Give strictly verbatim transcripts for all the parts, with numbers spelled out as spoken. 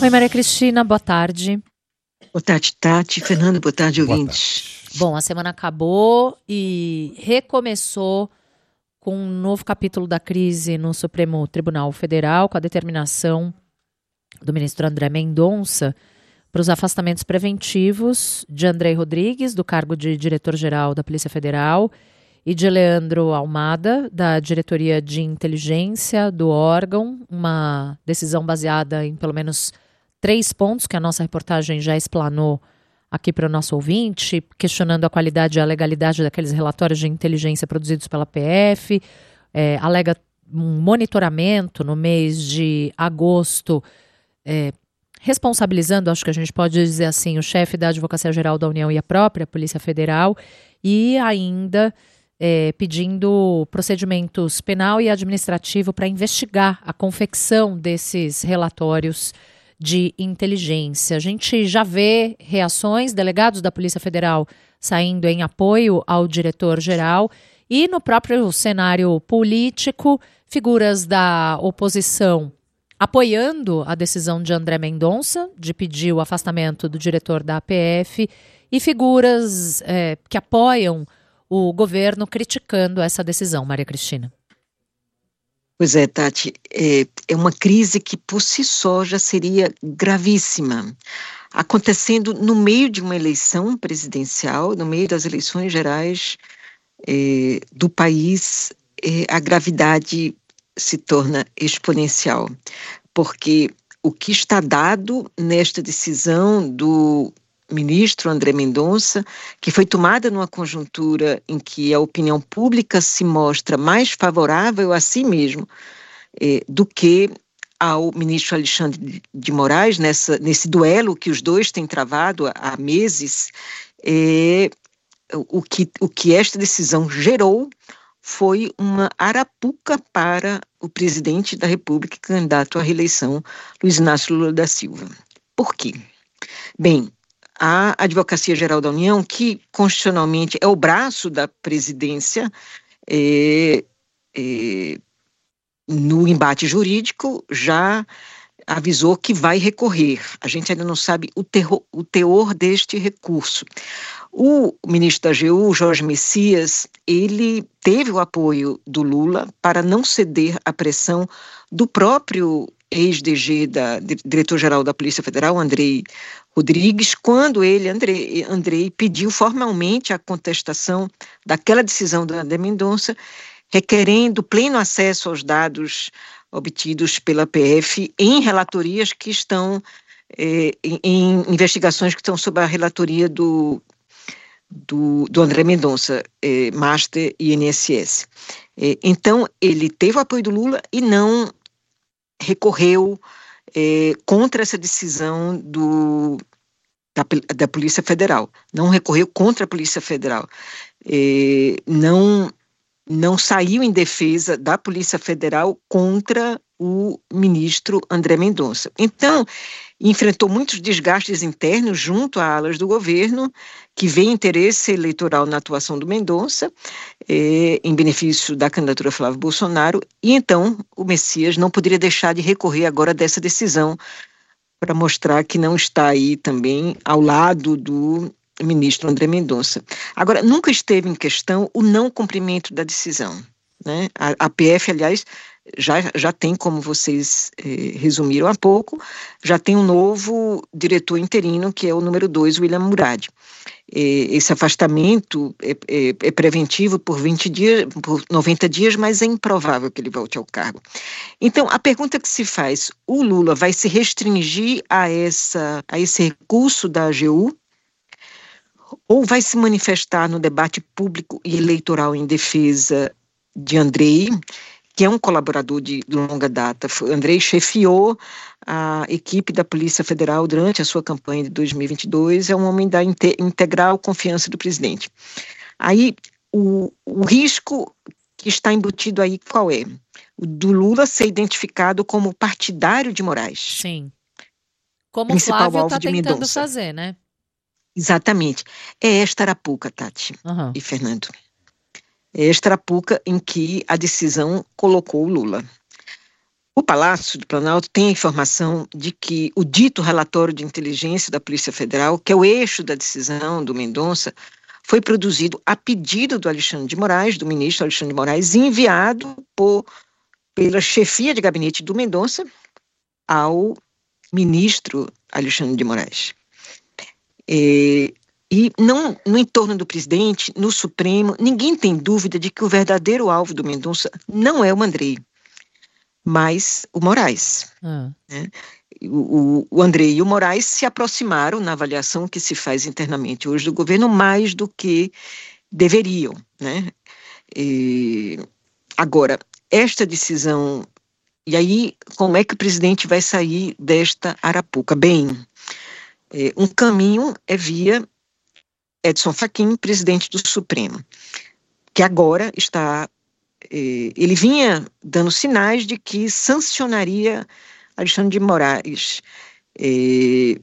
Oi, Maria Cristina, boa tarde. Boa tarde, Tati. Fernando, boa tarde, Boa ouvintes. tarde. Bom, a semana acabou e recomeçou com um novo capítulo da crise no Supremo Tribunal Federal, com a determinação do ministro André Mendonça para os afastamentos preventivos de Andrei Rodrigues, do cargo de diretor-geral da Polícia Federal, e de Leandro Almada, da diretoria de inteligência do órgão, uma decisão baseada em pelo menos três pontos que a nossa reportagem já explanou aqui para o nosso ouvinte, questionando a qualidade e a legalidade daqueles relatórios de inteligência produzidos pela P F, é, alega um monitoramento no mês de agosto, é, responsabilizando, acho que a gente pode dizer assim, o chefe da Advocacia Geral da União e a própria Polícia Federal, e ainda é, pedindo procedimentos penal e administrativo para investigar a confecção desses relatórios de inteligência. A gente já vê reações, delegados da Polícia Federal saindo em apoio ao diretor-geral, e no próprio cenário político, figuras da oposição apoiando a decisão de André Mendonça de pedir o afastamento do diretor da A P F, e figuras é, que apoiam o governo criticando essa decisão, Maria Cristina. Pois é, Tati, é, é uma crise que por si só já seria gravíssima, acontecendo no meio de uma eleição presidencial, no meio das eleições gerais é, do país, é, a gravidade se torna exponencial, porque o que está dado nesta decisão do ministro André Mendonça, que foi tomada numa conjuntura em que a opinião pública se mostra mais favorável a si mesmo eh, do que ao ministro Alexandre de Moraes, nessa, nesse duelo que os dois têm travado há, há meses, eh, o, que, o que esta decisão gerou foi uma arapuca para o presidente da República, candidato à reeleição, Luiz Inácio Lula da Silva. Por quê? Bem, a Advocacia Geral da União, que constitucionalmente é o braço da presidência, é, é, no embate jurídico, já avisou que vai recorrer. A gente ainda não sabe o, terror, o teor deste recurso. O ministro da A G U, Jorge Messias, ele teve o apoio do Lula para não ceder à pressão do próprio ex-D G, da, diretor-geral da Polícia Federal, Andrei Rodrigues, quando ele, Andrei, Andrei, pediu formalmente a contestação daquela decisão da André Mendonça, requerendo pleno acesso aos dados obtidos pela P F em relatorias que estão, eh, em, em investigações que estão sob a relatoria do, do, do André Mendonça, eh, Master e I N S S. Eh, então, ele teve o apoio do Lula e não recorreu eh, contra essa decisão do, da, da Polícia Federal, não recorreu contra a Polícia Federal, eh, não, não saiu em defesa da Polícia Federal contra o ministro André Mendonça. Então, enfrentou muitos desgastes internos junto a alas do governo, que vê interesse eleitoral na atuação do Mendonça, eh, em benefício da candidatura Flávio Bolsonaro, e então o Messias não poderia deixar de recorrer agora dessa decisão para mostrar que não está aí também ao lado do ministro André Mendonça. Agora, nunca esteve em questão o não cumprimento da decisão, né? A, a P F, aliás, já, já tem, como vocês eh, resumiram há pouco, já tem um novo diretor interino, que é o número dois, William Murad. Eh, esse afastamento é, é, é preventivo por vinte dias, por noventa dias, mas é improvável que ele volte ao cargo. Então, a pergunta que se faz, o Lula vai se restringir a, essa, a esse recurso da A G U, ou vai se manifestar no debate público e eleitoral em defesa de Andrei, que é um colaborador de longa data? Andrei chefiou a equipe da Polícia Federal durante a sua campanha de dois mil e vinte e dois, é um homem da inte- integral confiança do presidente. Aí, o, o risco que está embutido aí, qual é? O do Lula ser identificado como partidário de Moraes. Sim. Como o Principal Flávio alvo está de tentando Mendonça. fazer, né? Exatamente. É esta arapuca, Tati Uhum. e Fernando. É esta arapuca em que a decisão colocou o Lula. O Palácio do Planalto tem a informação de que o dito relatório de inteligência da Polícia Federal, que é o eixo da decisão do Mendonça, foi produzido a pedido do Alexandre de Moraes, do ministro Alexandre de Moraes, e enviado por, pela chefia de gabinete do Mendonça ao ministro Alexandre de Moraes. E, e não, no entorno do presidente, no Supremo, ninguém tem dúvida de que o verdadeiro alvo do Mendonça não é o Andrei, mas o Moraes. Ah. Né? O, o Andrei e o Moraes se aproximaram na avaliação que se faz internamente hoje do governo mais do que deveriam. Né? E, agora, esta decisão, e aí como é que o presidente vai sair desta arapuca? Bem, é, um caminho é via Edson Fachin, presidente do Supremo, que agora está... Ele vinha dando sinais de que sancionaria Alexandre de Moraes. E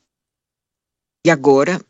agora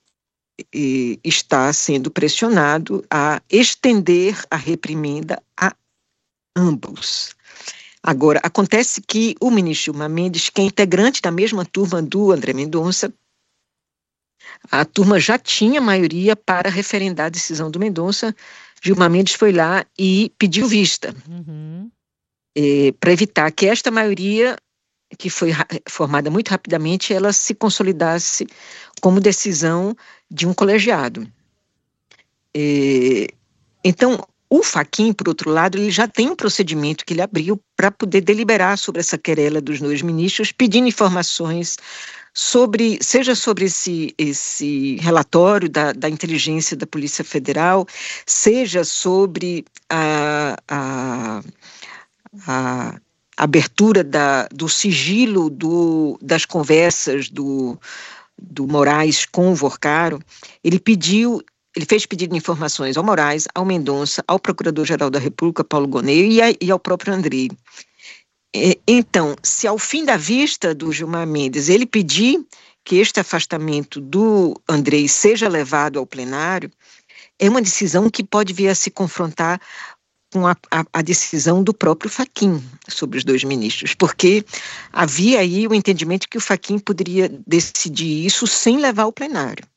está sendo pressionado a estender a reprimenda a ambos. Agora, acontece que o ministro Gilmar Mendes, que é integrante da mesma turma do André Mendonça, a turma já tinha maioria para referendar a decisão do Mendonça. Gilmar Mendes foi lá e pediu vista, uhum. eh, para evitar que esta maioria, que foi formada muito rapidamente, ela se consolidasse como decisão de um colegiado. Eh, então, o Fachin, por outro lado, ele já tem um procedimento que ele abriu para poder deliberar sobre essa querela dos dois ministros, pedindo informações sobre, seja sobre esse, esse relatório da, da inteligência da Polícia Federal, seja sobre a, a, a abertura da, do sigilo do, das conversas do, do Moraes com o Vorcaro. Ele pediu, ele fez pedido de informações ao Moraes, ao Mendonça, ao Procurador-Geral da República, Paulo Gonet, e, a, e ao próprio Andrei. Então, se ao fim da vista do Gilmar Mendes ele pedir que este afastamento do Andrei seja levado ao plenário, é uma decisão que pode vir a se confrontar com a, a, a decisão do próprio Fachin sobre os dois ministros, porque havia aí o entendimento que o Fachin poderia decidir isso sem levar ao plenário,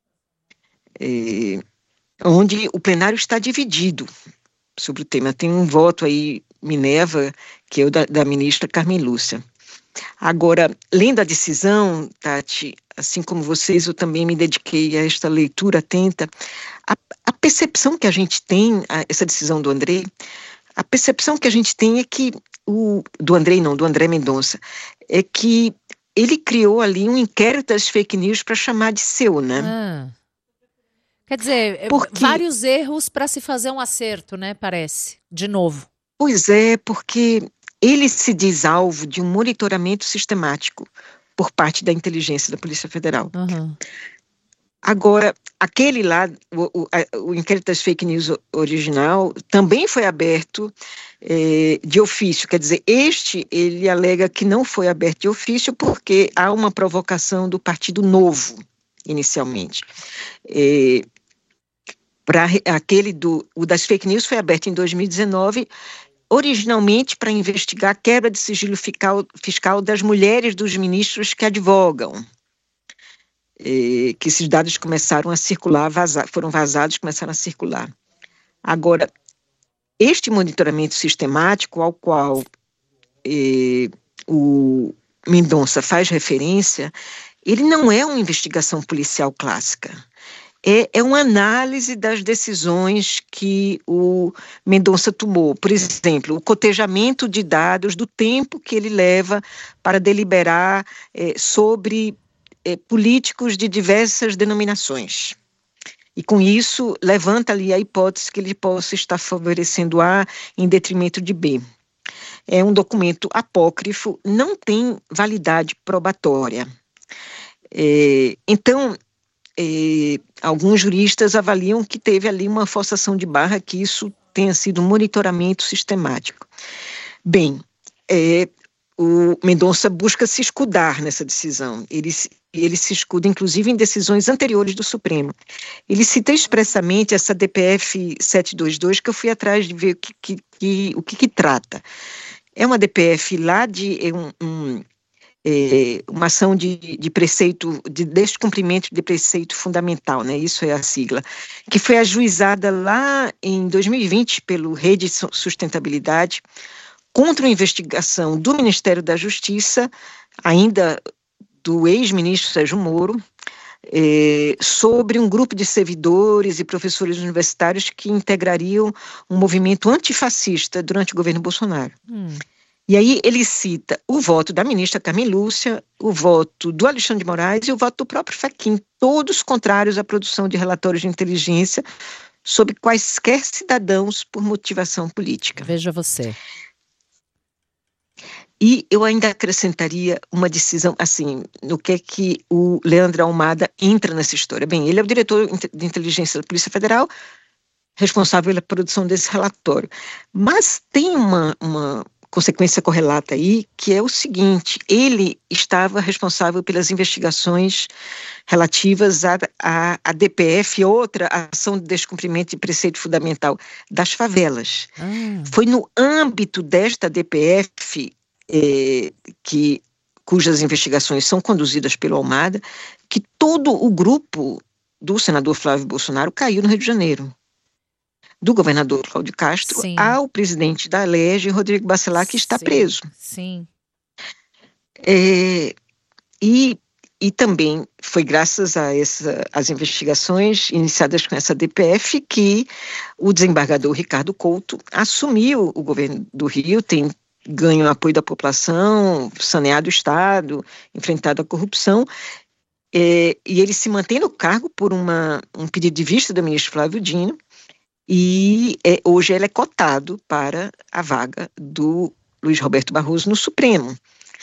é, onde o plenário está dividido sobre o tema. Tem um voto aí, Minerva, que é o da, da ministra Carmen Lúcia. Agora, lendo a decisão, Tati, assim como vocês, eu também me dediquei a esta leitura atenta. A, a percepção que a gente tem, a, essa decisão do Andrei, a percepção que a gente tem é que, o, do Andrei não, do André Mendonça, é que ele criou ali um inquérito das fake news para chamar de seu, né? Ah. Quer dizer, porque, vários erros para se fazer um acerto, né, parece, de novo. Pois é, porque ele se diz alvo de um monitoramento sistemático por parte da inteligência da Polícia Federal. Uhum. Agora, aquele lá, o, o, a, o inquérito das fake news original, também foi aberto eh, de ofício. Quer dizer, este, ele alega que não foi aberto de ofício porque há uma provocação do Partido Novo, inicialmente. Eh, Para aquele do, o das fake news foi aberto em dois mil e dezenove, originalmente para investigar a quebra de sigilo fiscal, fiscal das mulheres dos ministros que advogam, e, que esses dados começaram a circular, vazar, foram vazados, começaram a circular. Agora, este monitoramento sistemático ao qual e, o Mendonça faz referência, ele não é uma investigação policial clássica. É, é uma análise das decisões que o Mendonça tomou. Por exemplo, o cotejamento de dados do tempo que ele leva para deliberar é, sobre é, políticos de diversas denominações. E com isso, levanta ali a hipótese que ele possa estar favorecendo A em detrimento de B. É um documento apócrifo, não tem validade probatória. É, então, E, alguns juristas avaliam que teve ali uma forçação de barra, que isso tenha sido um monitoramento sistemático. Bem, é, o Mendonça busca se escudar nessa decisão. Ele, ele se escuda, inclusive, em decisões anteriores do Supremo. Ele cita expressamente essa D P F setecentos e vinte e dois, que eu fui atrás de ver o que, que, que, o que, que trata. é uma D P F lá de é um, um, é, uma ação de, de preceito, de descumprimento de preceito fundamental, né? Isso é a sigla, que foi ajuizada lá em dois mil e vinte pelo Rede Sustentabilidade contra uma investigação do Ministério da Justiça, ainda do ex-ministro Sérgio Moro, É, sobre um grupo de servidores e professores universitários que integrariam um movimento antifascista durante o governo Bolsonaro. Hum. E aí ele cita o voto da ministra Carmen Lúcia, o voto do Alexandre de Moraes e o voto do próprio Fachin, todos contrários à produção de relatórios de inteligência sobre quaisquer cidadãos por motivação política. Veja você. E eu ainda acrescentaria uma decisão, assim, no que é que o Leandro Almada entra nessa história. Bem, ele é o diretor de inteligência da Polícia Federal, responsável pela produção desse relatório. Mas tem uma, uma consequência correlata aí, que é o seguinte: ele estava responsável pelas investigações relativas à a, a, a D P F, outra ação de descumprimento de preceito fundamental das favelas. Ah. Foi no âmbito desta D P F É, que, cujas investigações são conduzidas pelo Almada, que todo o grupo do senador Flávio Bolsonaro caiu no Rio de Janeiro. Do governador Cláudio Castro Sim. ao presidente da Alerj, Rodrigo Bacelar, que está Sim. preso. Sim. É, e, e também foi graças a essa, as investigações iniciadas com essa D P F que o desembargador Ricardo Couto assumiu o governo do Rio, tem ganho o apoio da população, saneado o Estado, enfrentado a corrupção, é, e ele se mantém no cargo por uma, um pedido de vista do ministro Flávio Dino, e é, hoje ele é cotado para a vaga do Luiz Roberto Barroso no Supremo.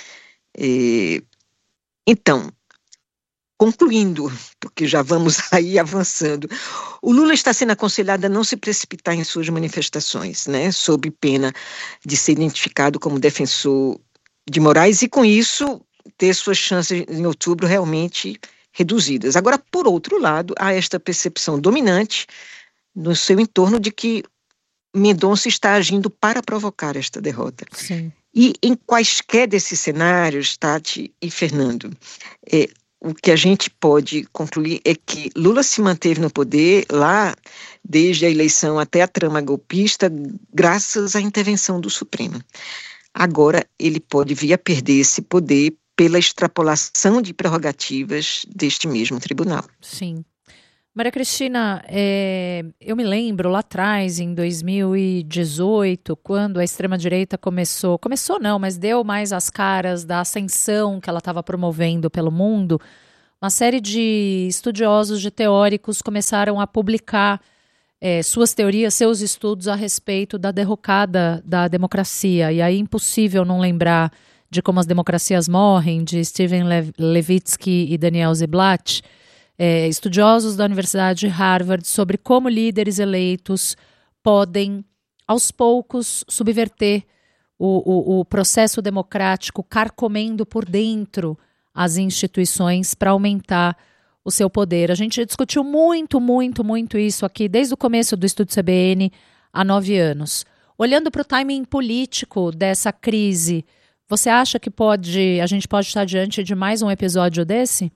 É, então, concluindo, porque já vamos aí avançando, o Lula está sendo aconselhado a não se precipitar em suas manifestações, né, sob pena de ser identificado como defensor de Moraes e, com isso, ter suas chances em outubro realmente reduzidas. Agora, por outro lado, há esta percepção dominante no seu entorno de que Mendonça está agindo para provocar esta derrota. Sim. E em quaisquer desses cenários, Tati e Fernando, é, o que a gente pode concluir é que Lula se manteve no poder lá, desde a eleição até a trama golpista, graças à intervenção do Supremo. Agora, ele pode vir a perder esse poder pela extrapolação de prerrogativas deste mesmo tribunal. Sim. Maria Cristina, é, eu me lembro lá atrás, em dois mil e dezoito, quando a extrema-direita começou, começou não, mas deu mais as caras da ascensão que ela estava promovendo pelo mundo, uma série de estudiosos, de teóricos começaram a publicar é, suas teorias, seus estudos a respeito da derrocada da democracia. E aí é impossível não lembrar de Como as Democracias Morrem, de Steven Le- Levitsky e Daniel Ziblatt, É, estudiosos da Universidade de Harvard, sobre como líderes eleitos podem, aos poucos, subverter o, o, o processo democrático, carcomendo por dentro as instituições para aumentar o seu poder. A gente discutiu muito, muito, muito isso aqui desde o começo do Estudo C B N há nove anos. Olhando para o timing político dessa crise, você acha que pode, a gente pode estar diante de mais um episódio desse?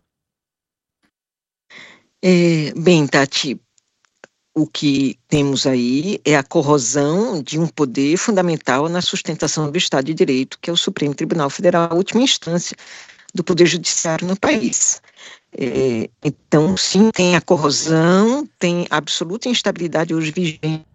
É, bem, Tati, o que temos aí é a corrosão de um poder fundamental na sustentação do Estado de Direito, que é o Supremo Tribunal Federal, a última instância do Poder Judiciário no país. É, então, sim, tem a corrosão, tem absoluta instabilidade hoje vigente,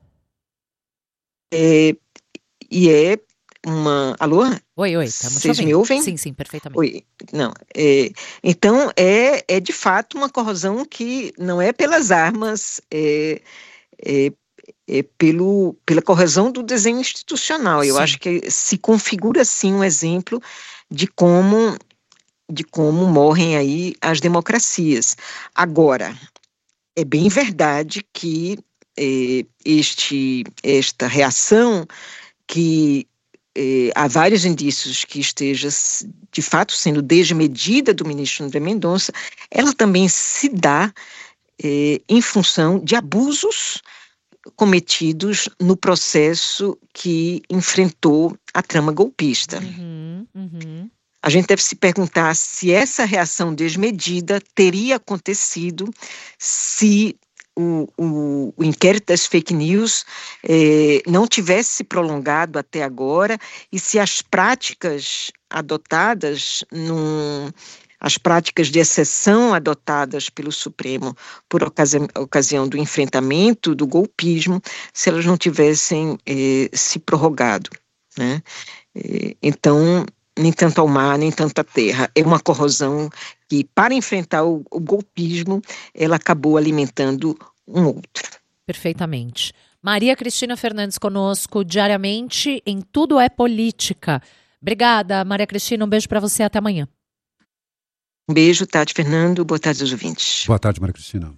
é, e é uma... Alô? Oi, oi, estamos Vocês ouvindo. me ouvem? Sim, sim, perfeitamente. Oi, não, é, então é, é de fato uma corrosão que não é pelas armas, é, é, é pelo, pela corrosão do desenho institucional. Eu Sim. acho que se configura sim um exemplo de como, de como morrem aí as democracias. Agora, é bem verdade que é, este, esta reação que Eh, há vários indícios que esteja, de fato, sendo desmedida do ministro André Mendonça, ela também se dá eh, em função de abusos cometidos no processo que enfrentou a trama golpista. Uhum, uhum. A gente deve se perguntar se essa reação desmedida teria acontecido se o, o, o inquérito das fake news eh, não tivesse se prolongado até agora e se as práticas adotadas, num, as práticas de exceção adotadas pelo Supremo por ocasi- ocasião do enfrentamento do golpismo, se elas não tivessem eh, se prorrogado, né? Eh, então, nem tanto ao mar, nem tanto à terra. É uma corrosão que, para enfrentar o, o golpismo, ela acabou alimentando um outro. Perfeitamente. Maria Cristina Fernandes conosco diariamente em Tudo é Política. Obrigada, Maria Cristina. Um beijo para você. Até amanhã. Um beijo, Tati, Fernando. Boa tarde aos ouvintes. Boa tarde, Maria Cristina.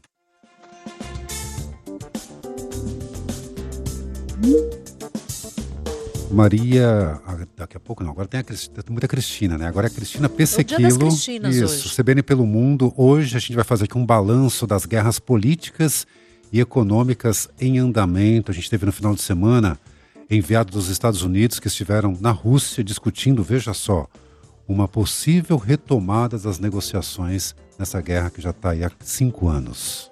Maria, daqui a pouco não, agora tem, a, tem muita Cristina, né? Agora é a Cristina Pesequilo. É o dia das Cristinas Isso, hoje. C B N pelo Mundo. Hoje a gente vai fazer aqui um balanço das guerras políticas e econômicas em andamento. A gente teve no final de semana enviados dos Estados Unidos que estiveram na Rússia discutindo, veja só, uma possível retomada das negociações nessa guerra que já está aí há cinco anos.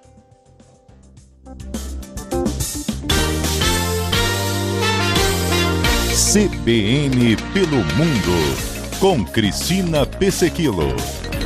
C B N pelo Mundo, com Cristina Pesequilo.